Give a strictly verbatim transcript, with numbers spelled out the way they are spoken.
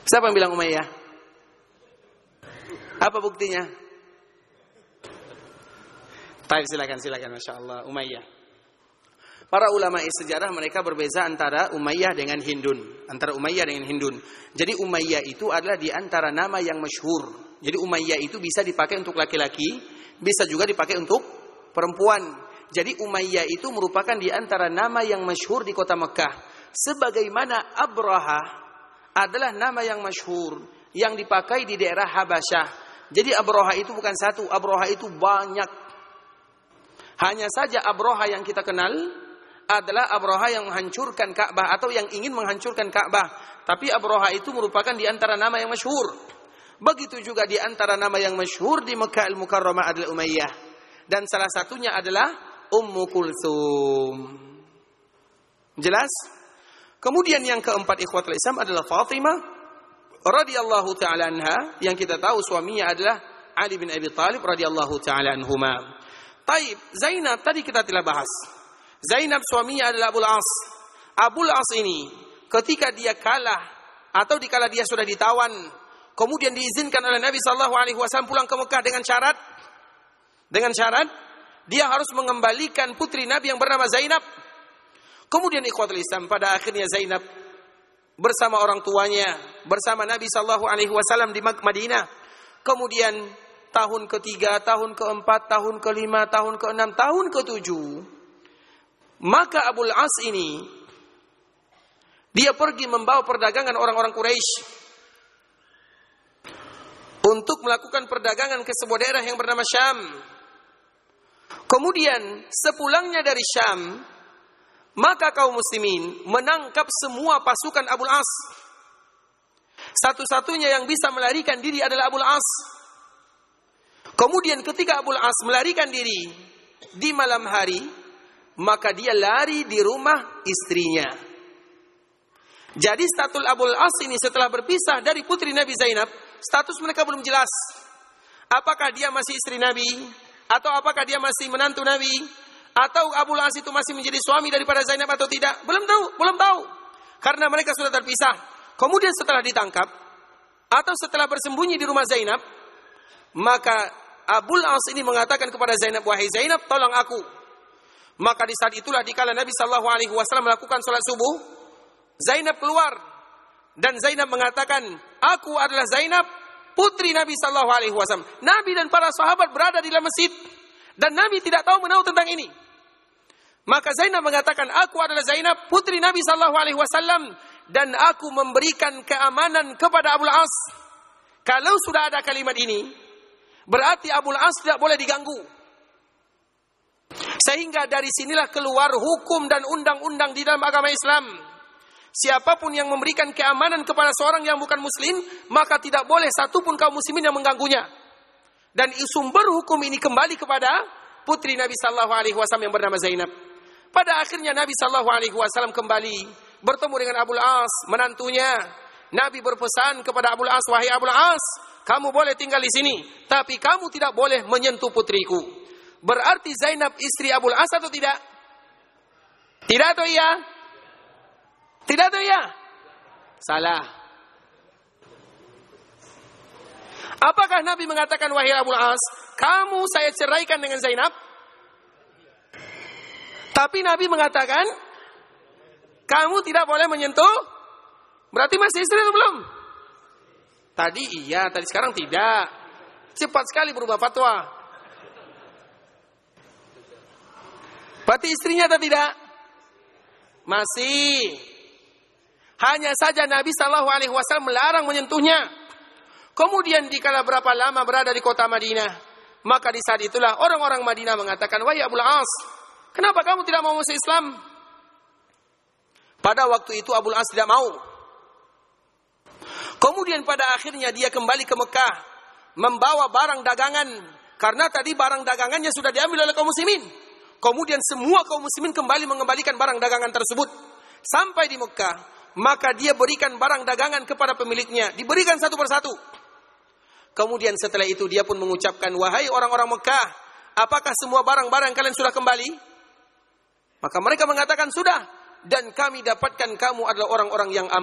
Siapa yang bilang Umayyah? Apa buktinya? Baik, silakan, silakan. Masya Allah, Umayyah. Para ulama sejarah mereka berbeza antara Umayyah dengan Hindun. Antara Umayyah dengan Hindun. Jadi Umayyah itu adalah di antara nama yang masyhur. Jadi Umayyah itu bisa dipakai untuk laki-laki, bisa juga dipakai untuk perempuan. Jadi Umayyah itu merupakan di antara nama yang masyhur di kota Mekah. Sebagaimana Abraha adalah nama yang masyhur yang dipakai di daerah Habasyah. Jadi Abraha itu bukan satu, Abraha itu banyak. Hanya saja Abraha yang kita kenal adalah Abraha yang menghancurkan Ka'bah atau yang ingin menghancurkan Ka'bah. Tapi Abraha itu merupakan di antara nama yang masyhur. Begitu juga di antara nama yang masyhur di Makkah Al-Mukarramah adalah Umayyah. Dan salah satunya adalah Ummu Kulsum. Jelas? Kemudian yang keempat ikhwatul Islam adalah Fatimah radhiyallahu ta'ala anha, yang kita tahu suaminya adalah Ali bin Abi Thalib radhiyallahu ta'ala anhuma. Taib, Zainab tadi kita telah bahas. Zainab suaminya adalah Abul As. Abul As ini ketika dia kalah atau dikala dia sudah ditawan, kemudian diizinkan oleh Nabi sallallahu alaihi wasallam pulang ke Mekah dengan syarat dengan syarat dia harus mengembalikan putri Nabi yang bernama Zainab. Kemudian ikhwatul Islam, pada akhirnya Zainab bersama orang tuanya, bersama Nabi sallallahu alaihi wasallam di Madinah. Kemudian tahun ketiga, tahun keempat, tahun kelima, tahun keenam, tahun ketujuh, maka Abul As ini dia pergi membawa perdagangan orang-orang Quraisy untuk melakukan perdagangan ke sebuah daerah yang bernama Syam. Kemudian sepulangnya dari Syam, maka kaum muslimin menangkap semua pasukan Abul As. Satu-satunya yang bisa melarikan diri adalah Abul As. Kemudian ketika Abul As melarikan diri di malam hari, maka dia lari di rumah istrinya. Jadi status Abul As ini setelah berpisah dari putri Nabi Zainab, status mereka belum jelas. Apakah dia masih istri Nabi? Atau apakah dia masih menantu Nabi? Atau Abul As itu masih menjadi suami daripada Zainab atau tidak? Belum tahu, belum tahu. Karena mereka sudah terpisah. Kemudian setelah ditangkap, atau setelah bersembunyi di rumah Zainab, maka Abul As ini mengatakan kepada Zainab, wahai Zainab, tolong aku. Maka di saat itulah dikala Nabi sallallahu alaihi wasallam melakukan salat subuh, Zainab keluar dan Zainab mengatakan, aku adalah Zainab, putri Nabi sallallahu alaihi wasallam. Nabi dan para sahabat berada di dalam masjid dan Nabi tidak tahu menahu tentang ini. Maka Zainab mengatakan, aku adalah Zainab, putri Nabi sallallahu alaihi wasallam, dan aku memberikan keamanan kepada Abul As. Kalau sudah ada kalimat ini, berarti Abul As tidak boleh diganggu. Sehingga dari sinilah keluar hukum dan undang-undang di dalam agama Islam. Siapapun yang memberikan keamanan kepada seorang yang bukan muslim, maka tidak boleh satupun kaum muslimin yang mengganggunya. Dan sumber hukum ini kembali kepada putri Nabi sallallahu alaihi wasallam yang bernama Zainab. Pada akhirnya Nabi sallallahu alaihi wasallam kembali bertemu dengan Abul As, menantunya. Nabi berpesan kepada Abul As, wahai Abul As, kamu boleh tinggal di sini, tapi kamu tidak boleh menyentuh putriku. Berarti Zainab istri Abul As atau tidak? Tidak atau iya? Tidak atau iya? Salah. Apakah Nabi mengatakan, wahai Abul As, kamu saya ceraikan dengan Zainab? Tapi Nabi mengatakan, kamu tidak boleh menyentuh. Berarti masih istri atau belum? Tadi iya, tadi sekarang tidak. Cepat sekali berubah fatwa. Berarti istrinya atau tidak? Masih. Hanya saja Nabi sallallahu alaihi wasallam melarang menyentuhnya. Kemudian dikala berapa lama berada di kota Madinah, maka di saat itulah orang-orang Madinah mengatakan, wahai Abul As, kenapa kamu tidak mau masuk Islam? Pada waktu itu Abul As tidak mau. Kemudian pada akhirnya dia kembali ke Mekah, membawa barang dagangan, karena tadi barang dagangannya sudah diambil oleh kaum muslimin. Kemudian semua kaum muslimin kembali mengembalikan barang dagangan tersebut. Sampai di Mekah, maka dia berikan barang dagangan kepada pemiliknya, diberikan satu persatu. Kemudian setelah itu dia pun mengucapkan, wahai orang-orang Mekah, apakah semua barang-barang kalian sudah kembali? Maka mereka mengatakan sudah, dan kami dapatkan kamu adalah orang-orang yang aman.